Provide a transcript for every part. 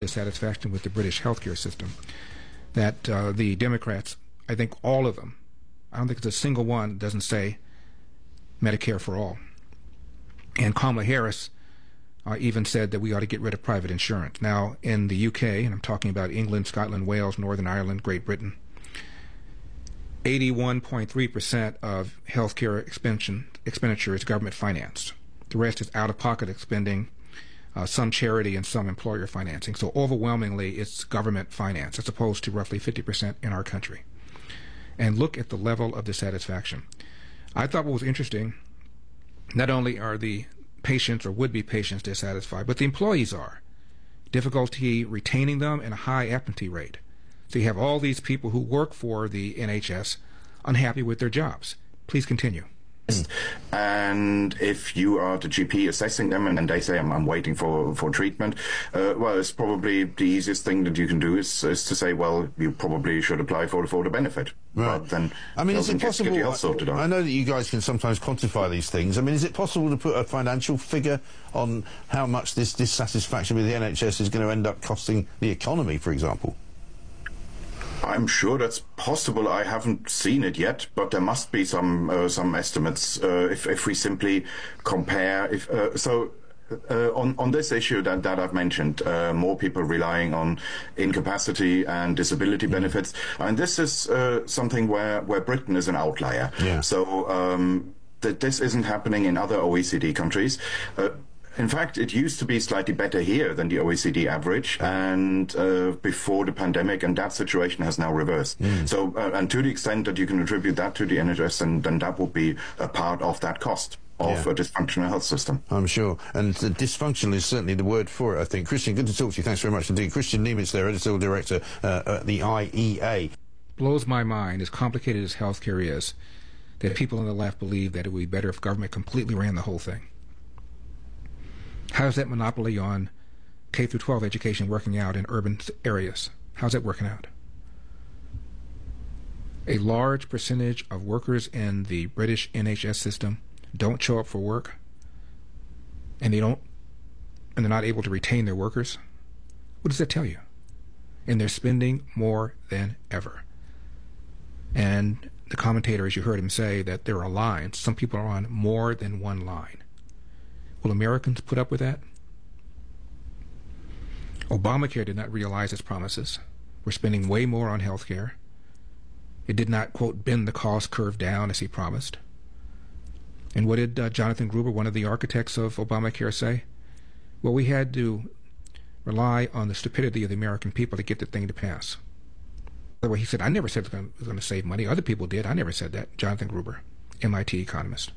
dissatisfaction with the British healthcare system, that the Democrats, I think all of them, I don't think there's a single one that doesn't say Medicare for all. And Kamala Harris even said that we ought to get rid of private insurance. Now, in the UK, and I'm talking about England, Scotland, Wales, Northern Ireland, Great Britain, 81.3% of healthcare expenditure is government financed. The rest is out-of-pocket spending, some charity, and some employer financing. So overwhelmingly, it's government finance, as opposed to roughly 50% in our country. And look at the level of dissatisfaction. I thought what was interesting, not only are the patients or would-be patients dissatisfied, but the employees are. Difficulty retaining them and a high absentee rate. So you have all these people who work for the NHS unhappy with their jobs. Please continue. And if you are the GP assessing them and they say, I'm waiting for treatment, well, it's probably the easiest thing that you can do is to say, well, you probably should apply for the benefit. Right. Then, I mean, is it possible, get your health sorted out. I know that you guys can sometimes quantify these things. I mean, is it possible to put a financial figure on how much this dissatisfaction with the NHS is going to end up costing the economy, for example? I'm sure that's possible. I haven't seen it yet, but there must be some estimates if we simply compare. On this issue that I've mentioned, more people relying on incapacity and disability benefits, and this is something where Britain is an outlier. Yeah. So that this isn't happening in other OECD countries. In fact, it used to be slightly better here than the OECD average, and before the pandemic, and that situation has now reversed. So, and to the extent that you can attribute that to the NHS, then that would be a part of that cost of a dysfunctional health system. I'm sure. And dysfunctional is certainly the word for it, I think. Christian, good to talk to you. Thanks very much indeed. Christian Niemitz there, Editorial Director at the IEA. Blows my mind, as complicated as healthcare is, that people on the left believe that it would be better if government completely ran the whole thing. How's that monopoly on K through 12 education working out in urban areas? How's that working out? A large percentage of workers in the British NHS system don't show up for work, and they're not able to retain their workers. What does that tell you? And they're spending more than ever. And the commentator, as you heard him say, that there are lines. Some people are on more than one line. Will Americans put up with that? Obamacare did not realize its promises. We're spending way more on health care. It did not, quote, bend the cost curve down as he promised. And what did Jonathan Gruber, one of the architects of Obamacare, say? Well, we had to rely on the stupidity of the American people to get the thing to pass. By the way, he said, I never said it was going to save money. Other people did. I never said that. Jonathan Gruber, MIT economist.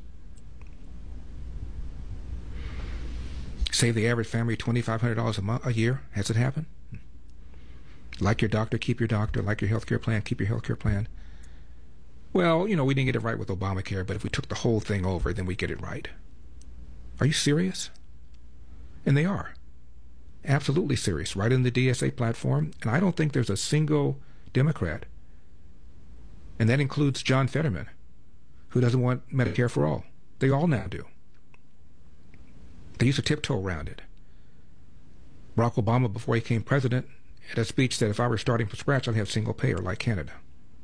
Save the average family $2,500 a year. Has it happened? Like your doctor, keep your doctor. Like your health care plan, keep your health care plan. Well, we didn't get it right with Obamacare, but if we took the whole thing over, then we get it right. Are you serious? And they are. Absolutely serious. Right in the DSA platform. And I don't think there's a single Democrat, and that includes John Fetterman, who doesn't want Medicare for all. They all now do. They used to tiptoe around it. Barack Obama, before he became president, had a speech that if I were starting from scratch, I'd have single payer like Canada.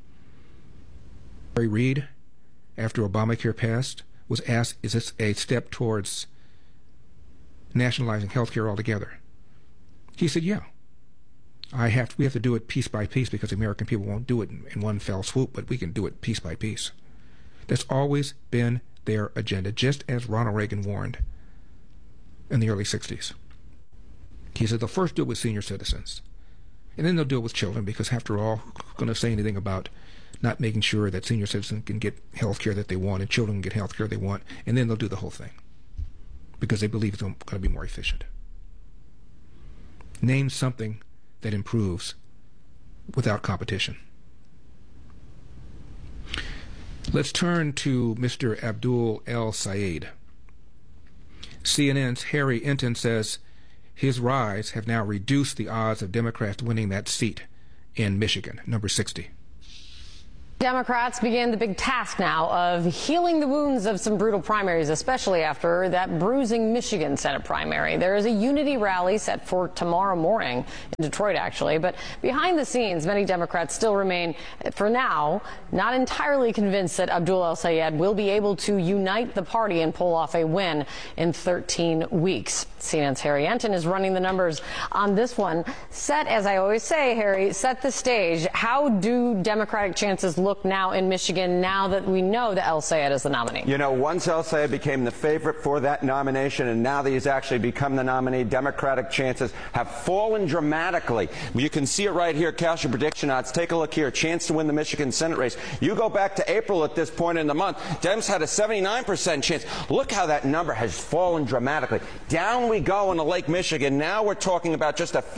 Harry Reid, after Obamacare passed, was asked, is this a step towards nationalizing health care altogether? He said, yeah. We have to do it piece by piece because the American people won't do it in one fell swoop, but we can do it piece by piece. That's always been their agenda, just as Ronald Reagan warned in the early 60s. He said they'll first do it with senior citizens, and then they'll do it with children, because after all, who's going to say anything about not making sure that senior citizens can get health care that they want and children can get health care they want, and then they'll do the whole thing because they believe it's going to be more efficient. Name something that improves without competition. Let's turn to Mr. Abdul El Sayed. CNN's Harry Enton says his rise have now reduced the odds of Democrats winning that seat in Michigan, number 60. Democrats began the big task now of healing the wounds of some brutal primaries, especially after that bruising Michigan Senate primary. There is a unity rally set for tomorrow morning in Detroit, actually. But behind the scenes, many Democrats still remain, for now, not entirely convinced that Abdul El-Sayed will be able to unite the party and pull off a win in 13 weeks. CNN's Harry Enton is running the numbers on this one. Set, as I always say, Harry, set the stage. How do Democratic chances look now in Michigan, now that we know that El-Sayed is the nominee? You know, once El-Sayed became the favorite for that nomination, and now that he's actually become the nominee, Democratic chances have fallen dramatically. You can see it right here. Cast your prediction odds. Take a look here. Chance to win the Michigan Senate race. You go back to April at this point in the month, Dems had a 79% chance. Look how that number has fallen dramatically. Down we go in the Lake Michigan. Now we're talking about just a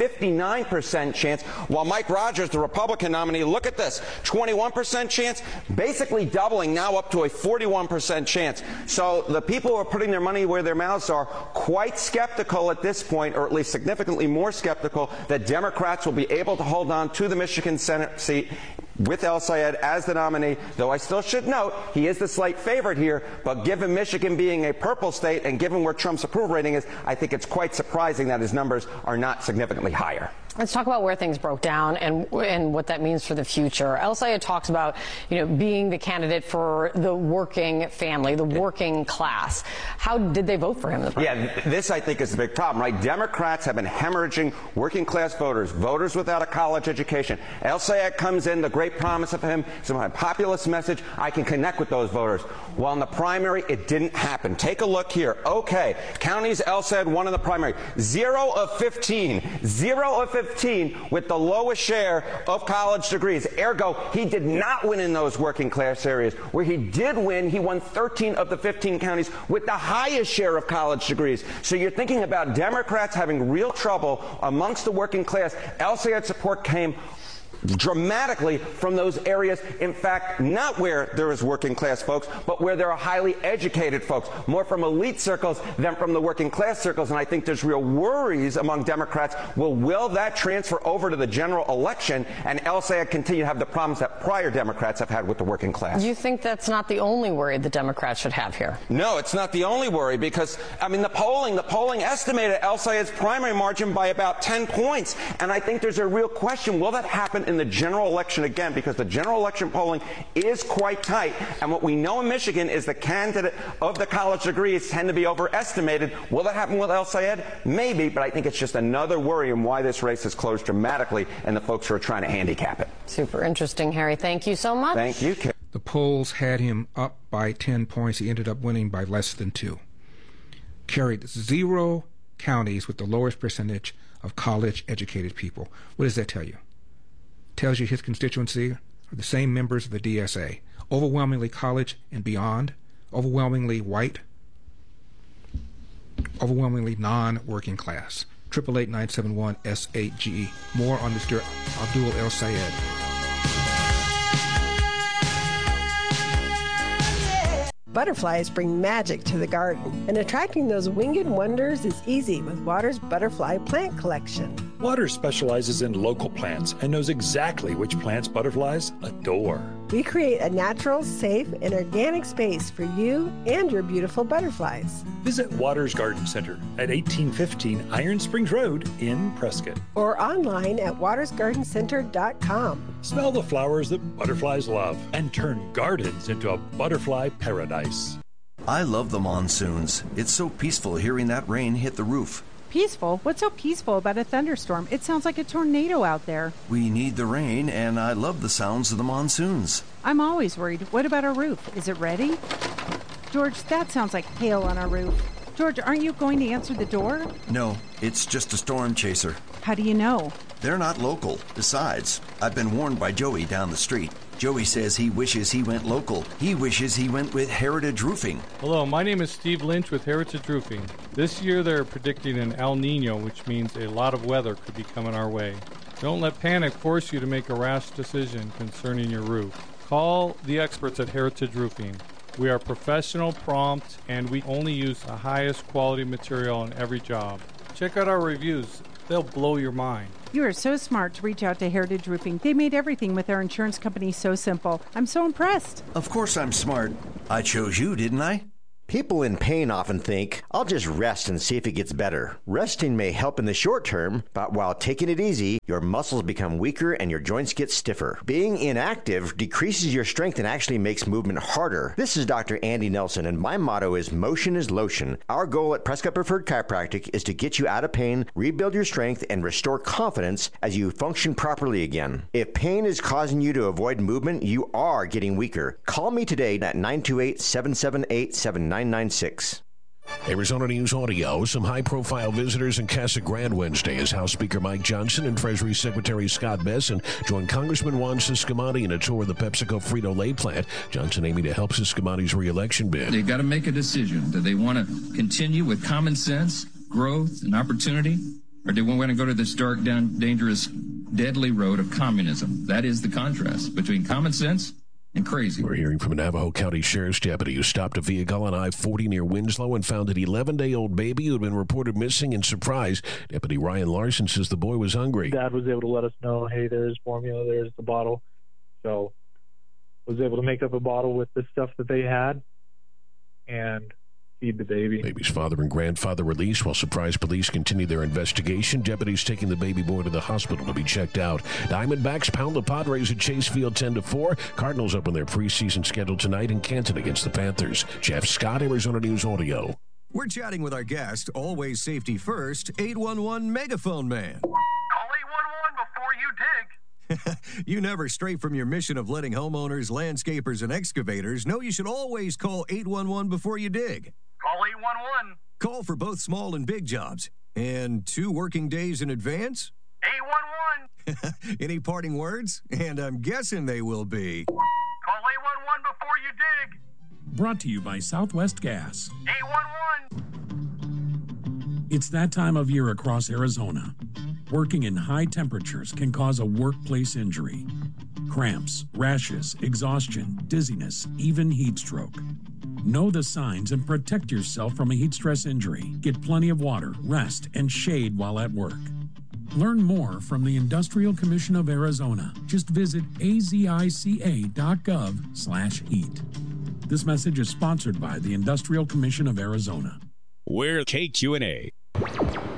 59% chance, while Mike Rogers, the Republican nominee, look at this, 21% chance, basically doubling, now up to a 41% chance. So the people who are putting their money where their mouths are quite skeptical at this point, or at least significantly more skeptical, that Democrats will be able to hold on to the Michigan Senate seat with El-Sayed as the nominee, though I still should note he is the slight favorite here, but given Michigan being a purple state and given where Trump's approval rating is, I think it's quite surprising that his numbers are not significantly higher. Let's talk about where things broke down and what that means for the future. El-Sayed talks about, being the candidate for the working family, the working class. How did they vote for him? Yeah, this I think is the big problem, right? Democrats have been hemorrhaging working class voters, voters without a college education. El-Sayed comes in, the great promise of him, some populist message, I can connect with those voters. Well, in the primary, it didn't happen. Take a look here. Okay, counties El-Sayed won in the primary. 0 of 15. 0 of 15 with the lowest share of college degrees. Ergo, he did not win in those working class areas. Where he did win, he won 13 of the 15 counties with the highest share of college degrees. So you're thinking about Democrats having real trouble amongst the working class. El-Sayed's support came dramatically from those areas, in fact, not where there is working class folks, but where there are highly educated folks, more from elite circles than from the working class circles. And I think there's real worries among Democrats. Will that transfer over to the general election and El-Sayed continue to have the problems that prior Democrats have had with the working class? You think that's not the only worry the Democrats should have here? No, it's not the only worry, because, the polling estimated El-Sayed's primary margin by about 10 points. And I think there's a real question, will that happen in the general election again? Because the general election polling is quite tight. And what we know in Michigan is the candidate of the college degrees tend to be overestimated. Will that happen with El-Sayed? Maybe, but I think it's just another worry in why this race has closed dramatically and the folks who are trying to handicap it. Super interesting, Harry. Thank you so much. Thank you. The polls had him up by 10 points. He ended up winning by less than 2. Carried 0 counties with the lowest percentage of college-educated people. What does that tell you? Tells you his constituency are the same members of the DSA, overwhelmingly college and beyond, overwhelmingly white, overwhelmingly non-working class. 888-971-SAGE. More on Mr. Abdul El-Sayed. Butterflies bring magic to the garden, and attracting those winged wonders is easy with Water's Butterfly Plant Collection. Water specializes in local plants and knows exactly which plants butterflies adore. We create a natural, safe, and organic space for you and your beautiful butterflies. Visit Waters Garden Center at 1815 Iron Springs Road in Prescott. Or online at watersgardencenter.com. Smell the flowers that butterflies love and turn gardens into a butterfly paradise. I love the monsoons. It's so peaceful hearing that rain hit the roof. Peaceful? What's so peaceful about a thunderstorm? It sounds like a tornado out there. We need the rain, and I love the sounds of the monsoons. I'm always worried. What about our roof? Is it ready? George, that sounds like hail on our roof. George, aren't you going to answer the door? No, it's just a storm chaser. How do you know? They're not local. Besides, I've been warned by Joey down the street. Joey says he wishes he went local. He wishes he went with Heritage Roofing. Hello, my name is Steve Lynch with Heritage Roofing. This year they're predicting an El Nino, which means a lot of weather could be coming our way. Don't let panic force you to make a rash decision concerning your roof. Call the experts at Heritage Roofing. We are professional, prompt, and we only use the highest quality material on every job. Check out our reviews They'll blow your mind. You are so smart to reach out to Heritage Roofing. They made everything with their insurance company so simple. I'm so impressed. Of course I'm smart. I chose you, didn't I? People in pain often think, I'll just rest and see if it gets better. Resting may help in the short term, but while taking it easy, your muscles become weaker and your joints get stiffer. Being inactive decreases your strength and actually makes movement harder. This is Dr. Andy Nelson, and my motto is motion is lotion. Our goal at Prescott Preferred Chiropractic is to get you out of pain, rebuild your strength, and restore confidence as you function properly again. If pain is causing you to avoid movement, you are getting weaker. Call me today at 928-778-7996. Arizona News Audio. Some high-profile visitors in Casa Grande Wednesday as House Speaker Mike Johnson and Treasury Secretary Scott Bessent joined Congressman Juan Ciscomati in a tour of the PepsiCo Frito-Lay plant. Johnson aiming to help Ciscomati's re-election bid. They've got to make a decision. Do they want to continue with common sense, growth, and opportunity? Or do we want to go to this dark, dangerous, deadly road of communism? That is the contrast between common sense and crazy. We're hearing from a Navajo County Sheriff's deputy who stopped a vehicle on I-40 near Winslow and found an 11-day-old baby who had been reported missing in Surprise. Deputy Ryan Larson says the boy was hungry. Dad was able to let us know, hey, there's formula, there's the bottle. So was able to make up a bottle with the stuff that they had and feed the baby. Baby's father and grandfather released while Surprise police continue their investigation. Deputies taking the baby boy to the hospital to be checked out. Diamondbacks pound the Padres at Chase Field 10-4. Cardinals open their preseason schedule tonight in Canton against the Panthers. Jeff Scott, Arizona News Audio. We're chatting with our guest, always safety first, 811 Megaphone Man. Call 811 before you dig. You never stray from your mission of letting homeowners, landscapers, and excavators know you should always call 811 before you dig. Call 811. Call for both small and big jobs. And 2 working days in advance? 811. Any parting words? And I'm guessing they will be. Call 811 before you dig. Brought to you by Southwest Gas. 811. It's that time of year across Arizona. Working in high temperatures can cause a workplace injury. Cramps, rashes, exhaustion, dizziness, even heat stroke. Know the signs and protect yourself from a heat stress injury. Get plenty of water, rest, and shade while at work. Learn more from the Industrial Commission of Arizona. Just visit azica.gov/heat. This message is sponsored by the Industrial Commission of Arizona. We're KQNA.